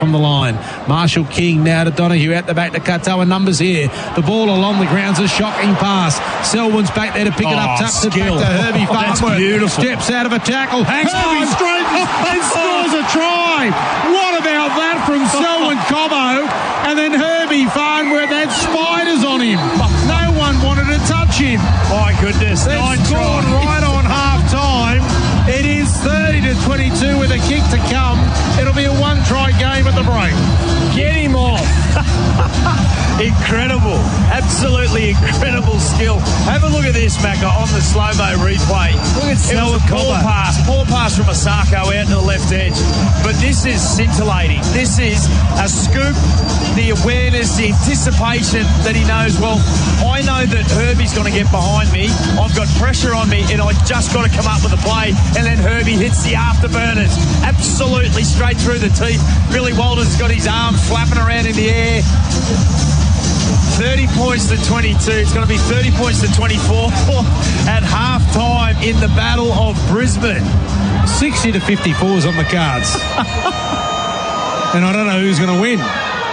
from the line. Marshall King now to Donahue at the back to Katoa. Numbers here. The ball along the ground's a shocking pass. Selwyn's back there to pick it up. Tucks it back to Herbie Farnworth. That's beautiful. Steps out of a tackle. Hangs Herbie straightens and scores a try. What about that from Selwyn Cobbo? And then Herbie Farnworth had spiders on him. No one wanted to touch him. My goodness. They've scored right on half-time. It is 30-22 with a kick to come. It'll be a one-try game at the break. Get him off. Incredible. Absolutely incredible skill. Have a look at this, Macca, on the slow-mo replay. Look at Selwyn Cobbo. Poor pass from Asako out to the left edge. But this is scintillating. This is a scoop, the awareness, the anticipation that he knows, well, I know that Herbie's going to get behind me. I've got pressure on me, and I just got to come up with a play. And then Herbie hits the afterburners. Absolutely straight through the teeth. Billy Walters got his arms flapping around in the air. 30 points to 22. It's going to be 30 points to 24 at half-time in the Battle of Brisbane. 60 to 54 is on the cards. And I don't know who's going to win.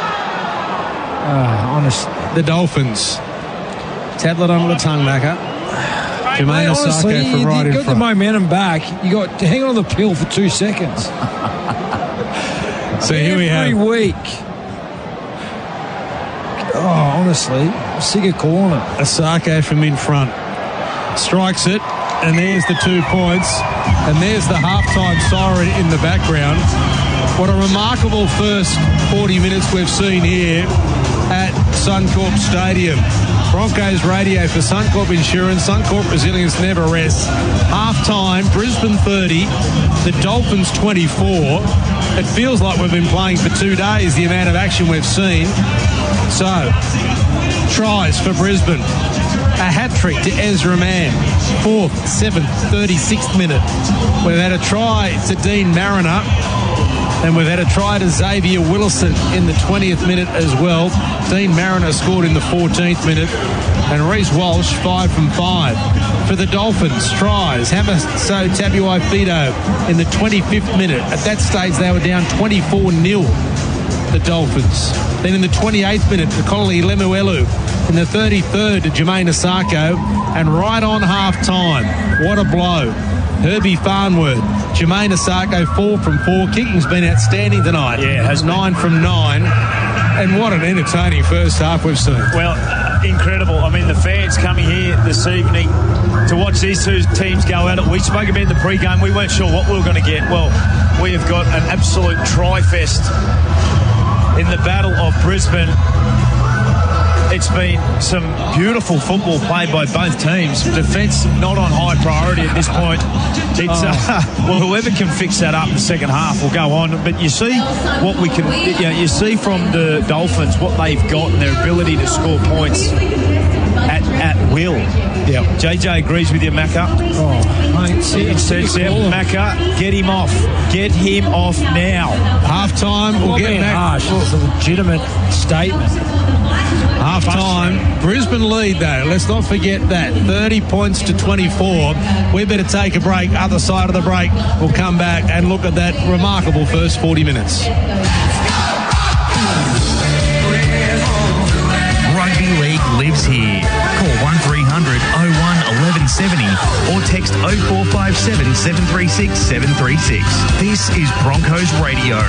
The Dolphins. Tablet under the tongue, Macca. Jermaine Asako for right in front. You got the momentum back. You got to hang on the pill for 2 seconds. So here we have. Every week. Oh, honestly, I'm sick of calling it. Asako from in front. Strikes it, and there's the 2 points. And there's the halftime siren in the background. What a remarkable first 40 minutes we've seen here at Suncorp Stadium. Broncos radio for Suncorp Insurance. Suncorp Resilience never rests. Half-time, Brisbane 30, the Dolphins 24. It feels like we've been playing for 2 days, the amount of action we've seen. So, tries for Brisbane. A hat-trick to Ezra Mann. 4th, 7th, 36th minute. We've had a try to Dean Mariner. And we've had a try to Xavier Willison in the 20th minute as well. Dean Mariner scored in the 14th minute. And Reece Walsh, 5 from 5. For the Dolphins, tries. Hamaso Tabuai-Fidow in the 25th minute. At that stage, they were down 24-0, the Dolphins. Then in the 28th minute, to Connolly Lemuelu. In the 33rd, to Jermaine Asako. And right on half-time, what a blow. Herbie Farnworth, Jermaine Asako, 4 from 4. Kicking's been outstanding tonight. Yeah, has 9 from 9. And what an entertaining first half we've seen. Well, incredible. I mean, the fans coming here this evening to watch these two teams go at it. We spoke about in the pre-game. We weren't sure what we were going to get. Well, we have got an absolute tri-fest in the Battle of Brisbane. It's been some beautiful football played by both teams. Defence not on high priority at this point. It's well, whoever can fix that up in the second half will go on. But you see what we can. You see from the Dolphins what they've got and their ability to score points at will. Yeah. JJ agrees with you, Macca. Oh, mate, It says there, Macca, get him off. Get him off now. Half-time, we'll get back. Harsh. It's a legitimate statement. Half-time, Brisbane lead though. Let's not forget that. 30 points to 24. We better take a break. Other side of the break, we'll come back and look at that remarkable first 40 minutes. Rugby League lives here. Call 1300 01 1170 or text 0457 736 736. This is Broncos Radio.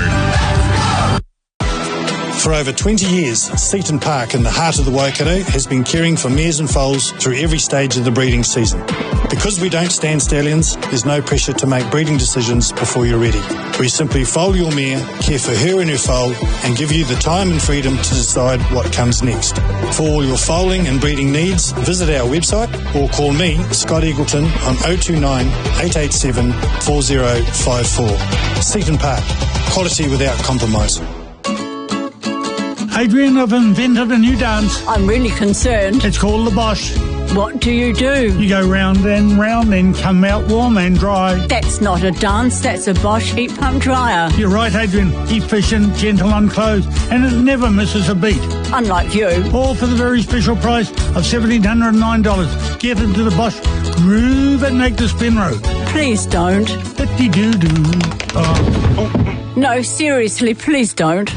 For over 20 years, Seaton Park in the heart of the Waikato has been caring for mares and foals through every stage of the breeding season. Because we don't stand stallions, there's no pressure to make breeding decisions before you're ready. We simply foal your mare, care for her and her foal, and give you the time and freedom to decide what comes next. For all your foaling and breeding needs, visit our website or call me, Scott Eagleton, on 029 887 4054. Seaton Park, quality without compromise. Adrian, I've invented a new dance. I'm really concerned. It's called the Bosch. What do? You go round and round, then come out warm and dry. That's not a dance, that's a Bosch heat pump dryer. You're right, Adrian. Efficient, gentle on clothes, and it never misses a beat. Unlike you. All for the very special price of $1,709. Get into the Bosch groove and make the spin rope. Please don't. Doo-doo-doo. No, seriously, please don't.